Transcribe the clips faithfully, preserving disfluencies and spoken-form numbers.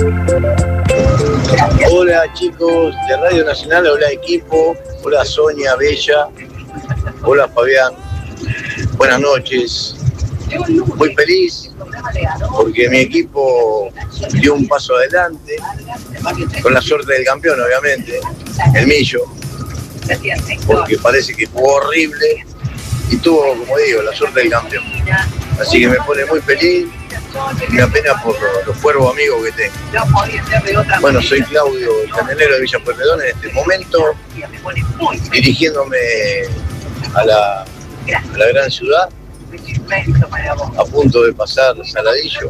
Hola chicos de Radio Nacional, hola equipo, hola Sonia Bella, hola Fabián, buenas noches. Muy feliz porque mi equipo dio un paso adelante, con la suerte del campeón obviamente, el Millo, porque parece que jugó horrible y tuvo, como digo, la suerte del campeón. Así que me pone muy feliz y me apena por los, los cuervos amigos que tengo. Bueno, soy Claudio, el camionero de Villa Pueyrredón en este momento, dirigiéndome a la, a la gran ciudad, a punto de pasar Saladillo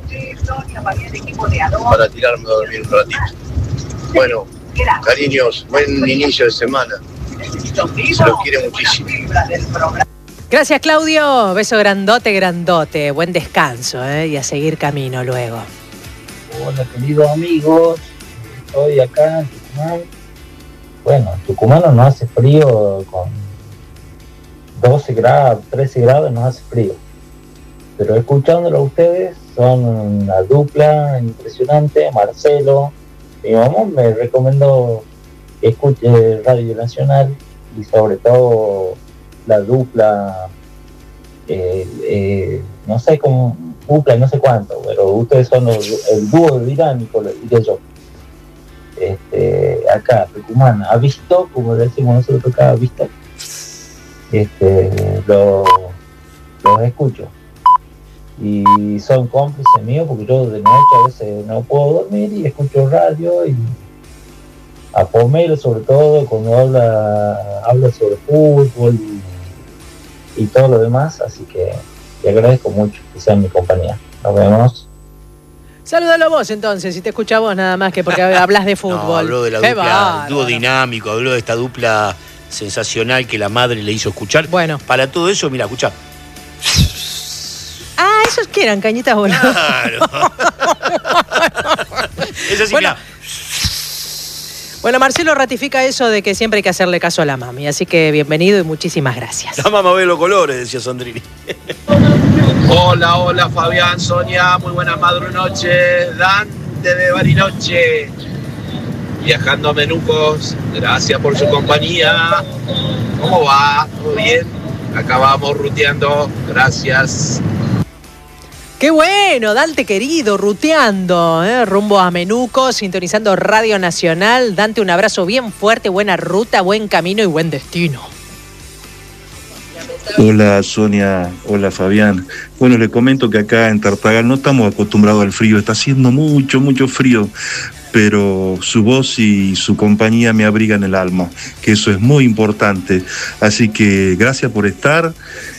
para tirarme a dormir un ratito. Bueno, cariños, buen inicio de semana. Se los quiere muchísimo. Gracias, Claudio. Beso grandote, grandote. Buen descanso, ¿eh? Y a seguir camino luego. Hola, queridos amigos. Estoy acá en Tucumán. Bueno, en Tucumán no hace frío con doce grados, trece grados, nos hace frío. Pero escuchándolo a ustedes, son una dupla impresionante. Marcelo, mi mamá me recomendó que escuche Radio Nacional y sobre todo la dupla, eh, eh, no sé cómo, dupla, no sé cuánto, pero ustedes son los, el dúo dinámico, lo diré yo. Este, acá, Tucumán, ha visto, como le decimos nosotros acá, ha visto. Este, lo, los escucho y son cómplices míos porque yo de noche a veces no puedo dormir y escucho radio y a Pomelo sobre todo cuando habla habla sobre fútbol y, y todo lo demás, así que te agradezco mucho que sean mi compañía. Nos vemos. Salúdalo vos entonces, si te escucha vos nada más que porque hablas de fútbol. No, habló de la dupla, dúo dinámico, habló de esta dupla sensacional que la madre le hizo escuchar. Bueno. Para todo eso, mira, escuchá. Ah, esos que eran cañitas voladas. Claro. Eso sí, bueno, mira. Bueno, Marcelo ratifica eso de que siempre hay que hacerle caso a la mami. Así que bienvenido y muchísimas gracias. La mamá ve los colores, decía Sandrini. Hola, hola Fabián, Sonia, muy buenas madrunoches. Dante de Bariloche. Viajando a Menucos, gracias por su compañía. ¿Cómo va? ¿Todo bien? Acá vamos ruteando, gracias. ¡Qué bueno! Dante querido, ruteando, ¿eh? Rumbo a Menucos, sintonizando Radio Nacional. Dante, un abrazo bien fuerte, buena ruta, buen camino y buen destino. Hola Sonia, hola Fabián. Bueno, le comento que acá en Tartagal no estamos acostumbrados al frío, está haciendo mucho, mucho frío, pero su voz y su compañía me abrigan el alma, que eso es muy importante. Así que gracias por estar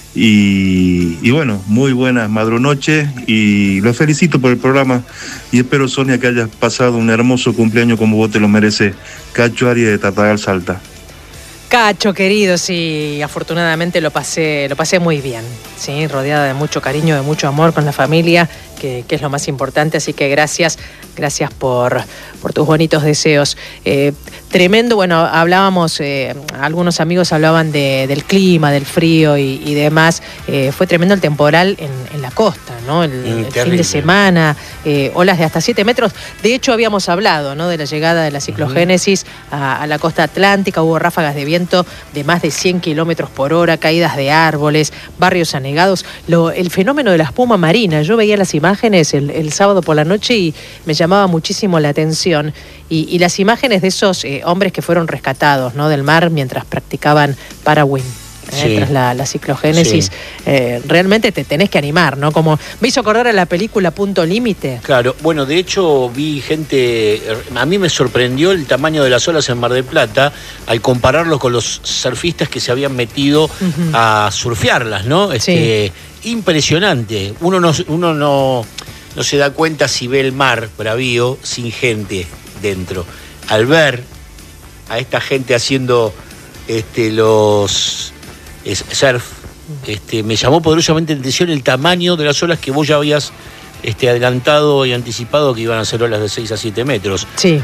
y, y bueno, muy buenas madrunoches y los felicito por el programa y espero, Sonia, que hayas pasado un hermoso cumpleaños como vos te lo mereces. Cacho Arias de Tartagal, Salta. Cacho, querido, sí, afortunadamente lo pasé, lo pasé muy bien, sí, rodeada de mucho cariño, de mucho amor con la familia, que, que es lo más importante, así que gracias, gracias por, por tus bonitos deseos. Eh, tremendo, bueno, hablábamos, eh, algunos amigos hablaban de, del clima, del frío y, y demás, eh, fue tremendo el temporal en, en la costa, ¿no? El, mm, el fin de semana, eh, olas de hasta siete metros, de hecho habíamos hablado, ¿no? De la llegada de la ciclogénesis uh-huh. a, a la costa atlántica, hubo ráfagas de viento de más de cien kilómetros por hora, caídas de árboles, barrios anegados, lo, el fenómeno de la espuma marina. Yo veía las imágenes el, el sábado por la noche y me llamaba muchísimo la atención y, y las imágenes de esos eh, hombres que fueron rescatados, ¿no? Del mar mientras practicaban parawind. Sí. Tras la, la ciclogénesis, sí. eh, realmente te tenés que animar, ¿no? Como me hizo acordar a la película Punto Límite. Claro, bueno, de hecho vi gente, a mí me sorprendió el tamaño de las olas en Mar del Plata al compararlo con los surfistas que se habían metido uh-huh. a surfearlas, ¿no? Este, sí. Impresionante, uno no, uno no, no se da cuenta si ve el mar bravío sin gente dentro. Al ver a esta gente haciendo este, los... Es surf, este, me llamó poderosamente la atención el tamaño de las olas que vos ya habías este, adelantado y anticipado que iban a ser olas de seis a siete metros. Sí.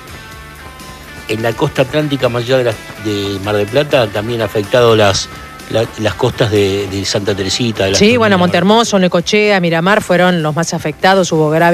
En la costa atlántica, más allá de, la, de Mar del Plata, también ha afectado las, la, las costas de, de Santa Teresita. De sí, bueno, Montehermoso, Necochea, Miramar fueron los más afectados, hubo grave